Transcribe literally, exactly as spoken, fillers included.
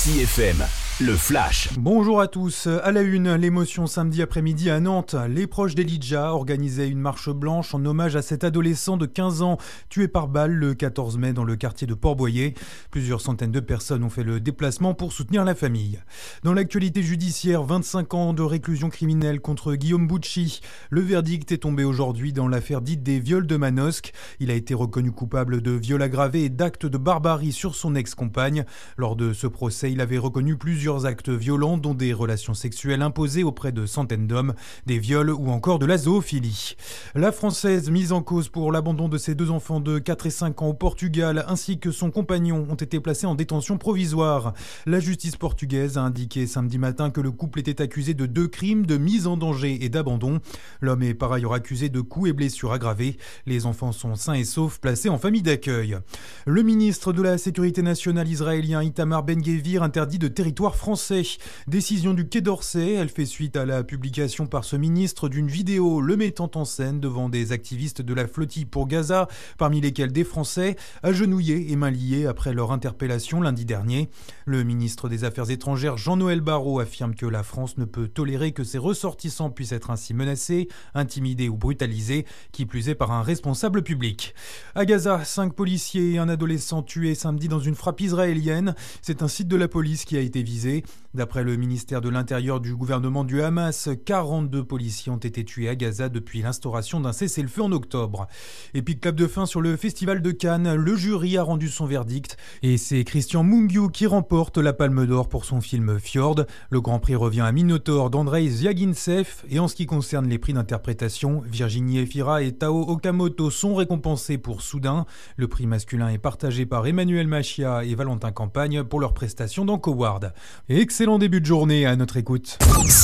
City F M, le flash. Bonjour à tous. À la une, l'émotion samedi après-midi à Nantes. Les proches d'Elijah organisaient une marche blanche en hommage à cet adolescent de quinze ans tué par balle le quatorze mai dans le quartier de Port-Boyer. Plusieurs centaines de personnes ont fait le déplacement pour soutenir la famille. Dans l'actualité judiciaire, vingt-cinq ans de réclusion criminelle contre Guillaume Bucci. Le verdict est tombé aujourd'hui dans l'affaire dite des viols de Manosque. Il a été reconnu coupable de viol aggravé et d'actes de barbarie sur son ex-compagne. Lors de ce procès, il avait reconnu plusieurs actes violents, dont des relations sexuelles imposées auprès de centaines d'hommes, des viols ou encore de la zoophilie. La Française mise en cause pour l'abandon de ses deux enfants de quatre et cinq ans au Portugal, ainsi que son compagnon, ont été placés en détention provisoire. La justice portugaise a indiqué samedi matin que le couple était accusé de deux crimes de mise en danger et d'abandon. L'homme est par ailleurs accusé de coups et blessures aggravées. Les enfants sont sains et saufs, placés en famille d'accueil. Le ministre de la Sécurité nationale israélien Itamar Ben-Gvir interdit de territoire français. Décision du Quai d'Orsay, elle fait suite à la publication par ce ministre d'une vidéo le mettant en scène devant des activistes de la flottille pour Gaza, parmi lesquels des Français, agenouillés et mains liées après leur interpellation lundi dernier. Le ministre des Affaires étrangères Jean-Noël Barrot affirme que la France ne peut tolérer que ses ressortissants puissent être ainsi menacés, intimidés ou brutalisés, qui plus est par un responsable public. À Gaza, cinq policiers et un adolescent tués samedi dans une frappe israélienne. C'est un site de la police qui a été visé. D'après le ministère de l'Intérieur du gouvernement du Hamas, quarante-deux policiers ont été tués à Gaza depuis l'instauration d'un cessez-le-feu en octobre. Et puis clap de fin sur le festival de Cannes, le jury a rendu son verdict et c'est Christian Mungiu qui remporte la Palme d'Or pour son film Fjord. Le grand prix revient à Minotaur d'Andrei Zviagintsev et en ce qui concerne les prix d'interprétation, Virginie Efira et Tao Okamoto sont récompensés pour Soudain. Le prix masculin est partagé par Emmanuel Machia et Valentin Campagne pour leur prestation dans Coward. Excellent début de journée à notre écoute.